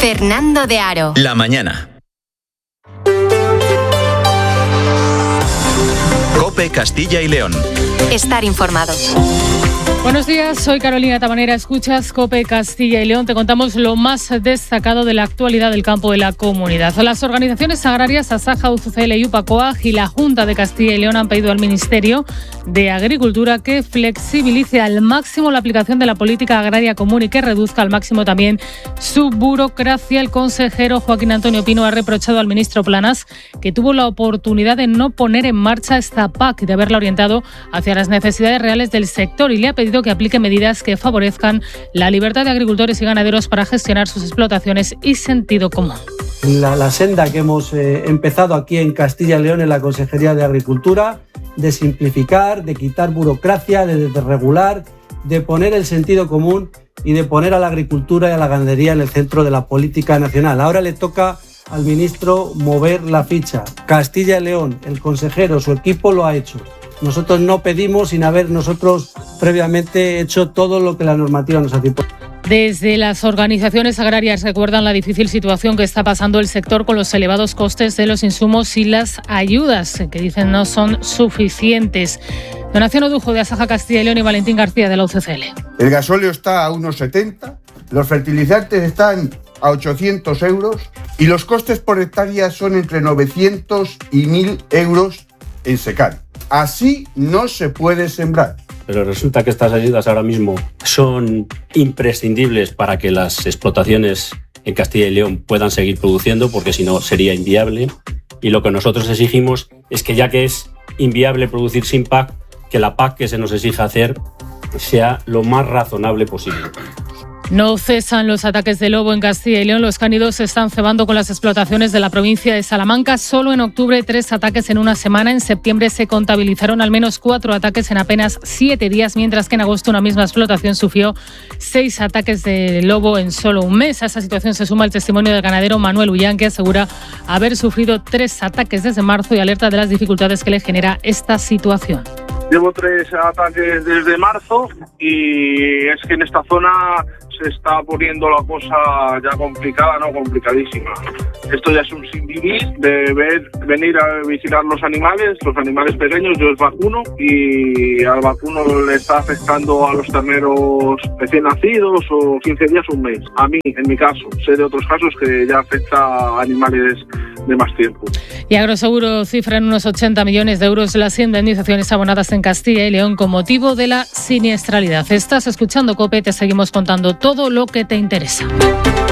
Fernando de Aro. La mañana. COPE Castilla y León. Estar informados. Buenos días, soy Carolina Tabanera, escuchas COPE Castilla y León. Te contamos lo más destacado de la actualidad del campo de la comunidad. Las organizaciones agrarias Asaja, UCCL y UPACOAG y la Junta de Castilla y León han pedido al Ministerio de Agricultura que flexibilice al máximo la aplicación de la política agraria común y que reduzca al máximo también su burocracia. El consejero Joaquín Antonio Pino ha reprochado al ministro Planas que tuvo la oportunidad de no poner en marcha esta PAC y de haberla orientado hacia las necesidades reales del sector, y le ha pedido que aplique medidas que favorezcan la libertad de agricultores y ganaderos para gestionar sus explotaciones y sentido común. La senda que hemos empezado aquí en Castilla y León en la Consejería de Agricultura, de simplificar, de quitar burocracia, de desregular, de poner el sentido común y de poner a la agricultura y a la ganadería en el centro de la política nacional. Ahora le toca al ministro mover la ficha. Castilla y León, el consejero, su equipo lo ha hecho. Nosotros no pedimos sin haber nosotros previamente hecho todo lo que la normativa nos hace. Desde las organizaciones agrarias recuerdan la difícil situación que está pasando el sector con los elevados costes de los insumos y las ayudas, que dicen no son suficientes. Donación Odujo de Asaja Castilla y León y Valentín García de la UCCL. El gasóleo está a unos 70, los fertilizantes están a 800 euros y los costes por hectárea son entre 900 y 1.000 euros en secano. Así no se puede sembrar. Pero resulta que estas ayudas ahora mismo son imprescindibles para que las explotaciones en Castilla y León puedan seguir produciendo, porque si no sería inviable. Y lo que nosotros exigimos es que, ya que es inviable producir sin PAC, que la PAC que se nos exija hacer sea lo más razonable posible. No cesan los ataques de lobo en Castilla y León. Los cánidos se están cebando con las explotaciones de la provincia de Salamanca. Solo en octubre 3 ataques en una semana. En septiembre se contabilizaron al menos 4 ataques en apenas 7 días, mientras que en agosto una misma explotación sufrió 6 ataques de lobo en solo un mes. A esa situación se suma el testimonio del ganadero Manuel Ullán, que asegura haber sufrido 3 ataques desde marzo y alerta de las dificultades que le genera esta situación. Llevo 3 ataques desde marzo y es que en esta zona se está poniendo la cosa ya complicada, no complicadísima. Esto ya es un sin vivir de venir a vigilar los animales pequeños. Yo los vacuno y al vacuno le está afectando a los terneros recién nacidos o 15 días, un mes. A mí, en mi caso, sé de otros casos que ya afecta a animales de más tiempo. Y Agroseguro cifra en unos 80 millones de euros las indemnizaciones abonadas en Castilla y León con motivo de la siniestralidad. Estás escuchando COPE, te seguimos contando todo lo que te interesa.